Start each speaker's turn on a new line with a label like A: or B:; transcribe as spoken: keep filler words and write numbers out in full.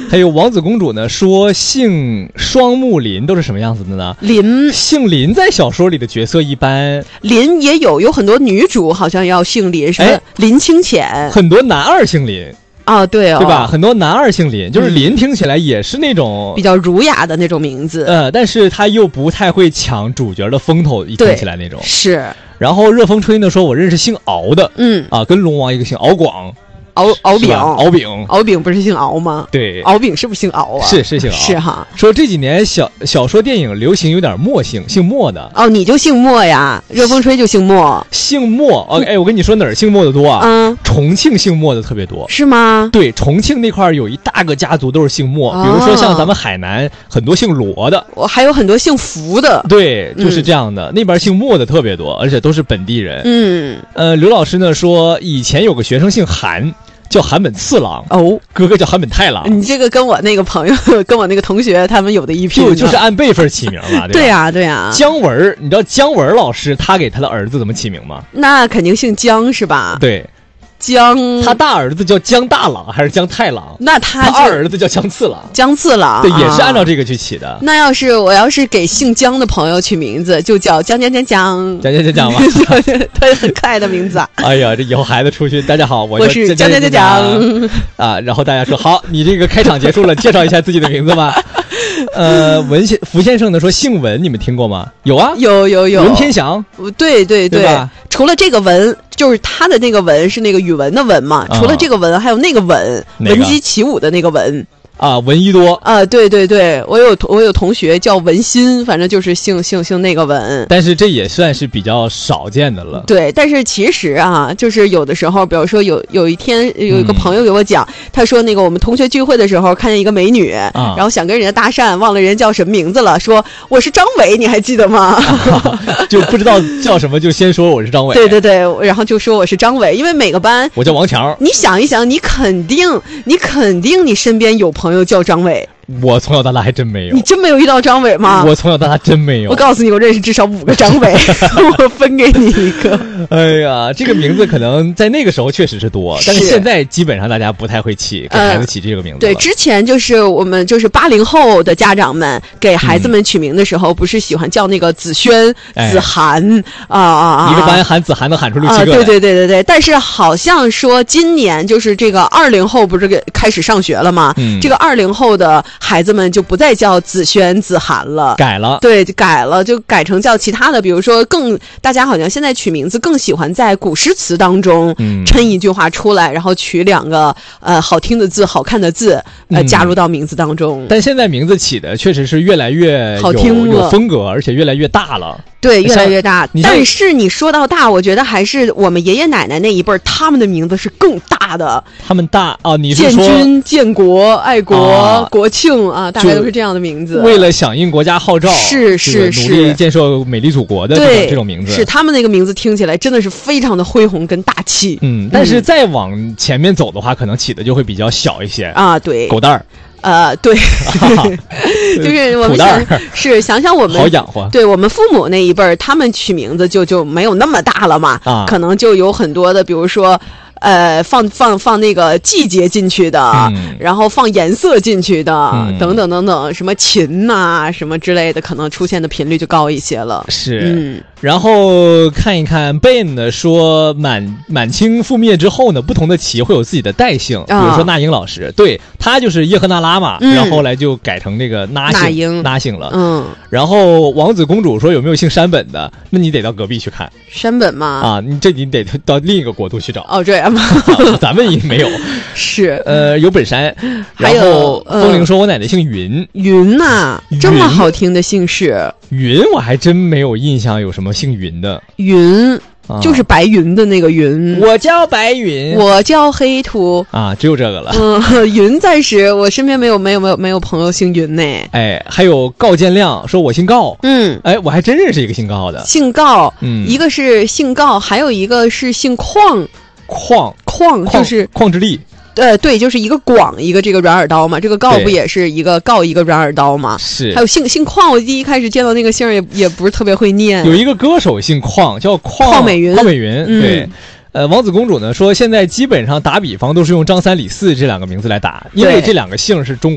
A: 还有王子公主呢说姓双木林都是什么样子的呢？
B: 林，
A: 姓林在小说里的角色一般，
B: 林也有有很多女主好像要姓林，什么林清浅，
A: 很多男二姓林。
B: 啊、哦，对哦，
A: 对吧？很多男二姓林，就是林听起来也是那种、
B: 嗯、比较儒雅的那种名字，
A: 呃，但是他又不太会抢主角的风头，一听起来那种
B: 是。
A: 然后热风吹呢说，我认识姓敖的，
B: 嗯
A: 啊，跟龙王一个姓敖广。
B: 敖敖丙，
A: 敖丙，
B: 敖丙不是姓敖吗？
A: 对，
B: 敖丙是不是姓敖啊？
A: 是是姓敖，
B: 是哈。
A: 说这几年小小说电影流行有点墨姓，姓墨的。
B: 哦，你就姓墨呀？热风吹就姓墨，
A: 姓墨。哦，哎，我跟你说哪儿姓墨的多啊？
B: 嗯，
A: 重庆姓墨的特别多，
B: 是吗？
A: 对，重庆那块有一大个家族都是姓墨，
B: 哦、
A: 比如说像咱们海南很多姓罗的，
B: 我还有很多姓福的。
A: 对，就是这样的，嗯、那边姓墨的特别多，而且都是本地人。
B: 嗯，
A: 呃，刘老师呢说，以前有个学生姓韩。叫韩本次郎
B: 哦，
A: 哥哥叫韩本太郎。
B: 你这个跟我那个朋友，跟我那个同学，他们有的一拼，
A: 就就是按辈分起名了，对吧？
B: 对呀、啊，对呀、啊。
A: 姜文，你知道姜文老师他给他的儿子怎么起名吗？
B: 那肯定姓姜是吧？
A: 对。
B: 姜，
A: 他大儿子叫姜大郎还是姜太郎？
B: 那他
A: 他二儿子叫姜次郎。
B: 姜次郎，
A: 对，也是按照这个去起的。
B: 啊、那要是我要是给姓姜的朋友取名字，就叫姜姜姜姜
A: 姜姜姜姜吧，
B: 他很可爱的名字啊。
A: 哎呀，这以后孩子出去，大家好，我
B: 我是姜姜姜姜
A: 啊，然后大家说好，你这个开场结束了，介绍一下自己的名字吧。呃，文先福先生呢说姓文，你们听过吗？有啊，
B: 有有有。
A: 文天祥，
B: 对对
A: 对, 对
B: 除了这个文，就是他的那个文是那个语文的文嘛，
A: 啊、
B: 除了这个文，还有那个文，
A: 那个、
B: 闻鸡起舞的那个文。
A: 啊，闻一多
B: 啊，对对对，我有我有同学叫文心，反正就是姓姓姓那个文，
A: 但是这也算是比较少见的了。
B: 对，但是其实啊，就是有的时候，比如说有有一天有一个朋友给我讲，嗯、他说那个我们同学聚会的时候看见一个美女，啊、然后想跟人家搭讪，忘了人家叫什么名字了，说我是张伟，你还记得吗？
A: 啊、就不知道叫什么，就先说我是张伟。
B: 对对对，然后就说我是张伟，因为每个班
A: 我叫王强。
B: 你想一想，你肯定你肯定你身边有朋友叫张伟。
A: 我从小到大还真没有。
B: 你真没有遇到张伟吗？
A: 我从小到大真没有。
B: 我告诉你，我认识至少五个张伟，我分给你一个。
A: 哎呀，这个名字可能在那个时候确实是多，是但是现在基本上大家不太会起给孩子起这个名字、呃。
B: 对，之前就是我们就是八零后的家长们给孩子们取名的时候，嗯、不是喜欢叫那个子轩、
A: 哎、
B: 子涵啊啊啊！
A: 一个班喊子涵能喊出六七个、
B: 啊。对对对对对。但是好像说今年就是这个二零后不是给开始上学了吗？
A: 嗯、
B: 这个二零后的孩子们就不再叫子轩、子涵了，
A: 改了。
B: 对，就改了，就改成叫其他的，比如说更大家好像现在取名字更喜欢在古诗词当中
A: 嗯
B: 抻一句话出来，然后取两个呃好听的字、好看的字呃、嗯、加入到名字当中。
A: 但现在名字起的确实是越来越有
B: 好听了，
A: 有风格，而且越来越大了。
B: 对，越来越大。但是你说到大，我觉得还是我们爷爷奶奶那一辈儿，他们的名字是更大的。
A: 他们大啊，你是
B: 说建军、建国、爱国、
A: 啊、
B: 国庆啊，大概都是这样的名字。
A: 为了响应国家号召，
B: 是是是，
A: 努力建设美丽祖国的这种这种名字，
B: 是他们那个名字听起来真的是非常的恢宏跟大气。
A: 嗯，但是再往前面走的话，可能起的就会比较小一些
B: 啊。对，
A: 狗蛋儿。
B: 呃，对，就是我们想是想想我们
A: 好养活，
B: 对我们父母那一辈儿，他们取名字就就没有那么大了嘛，
A: 啊，
B: 可能就有很多的，比如说。呃，放放放那个季节进去的，
A: 嗯、
B: 然后放颜色进去的，
A: 嗯、
B: 等等等等，什么琴呐、啊，什么之类的，可能出现的频率就高一些了。
A: 是，
B: 嗯。
A: 然后看一看 Ben 呢说满满清覆灭之后呢，不同的旗会有自己的代姓，
B: 啊、
A: 比如说那英老师，对他就是叶赫那拉嘛，
B: 嗯、
A: 然后后来就改成那个那姓
B: 那英
A: 那姓了。
B: 嗯。
A: 然后王子公主说有没有姓山本的？那你得到隔壁去看。
B: 山本吗？
A: 啊，你这你得到另一个国度去找。
B: 哦，这样吗？
A: 咱们也没有。
B: 是，
A: 呃，有本山。
B: 还有
A: 风铃说我奶奶姓云。
B: 云呐、啊，这么好听的姓氏。
A: 云我还真没有印象有什么姓云的。
B: 云。就是白云的那个云，
A: 我叫白云，
B: 我叫黑兔
A: 啊，只有这个了。
B: 嗯，云暂时我身边没有没有没有没有朋友姓云呢。
A: 哎，还有高建亮说我姓高，
B: 嗯，
A: 哎，我还真认识一个姓高的，
B: 姓高，
A: 嗯，
B: 一个是姓高，还有一个是姓邝，
A: 邝
B: 邝就是
A: 邝之力。
B: 呃，对，就是一个广一个这个软耳刀嘛，这个告不也是一个告一个软耳刀嘛？
A: 是。
B: 还有姓姓邝，我第一开始见到那个姓也也不是特别会念。
A: 有一个歌手姓邝，叫邝
B: 邝美云。
A: 邝美云，
B: 嗯、
A: 对。呃，王子公主呢说，现在基本上打比方都是用张三李四这两个名字来打，因为这两个姓是中国。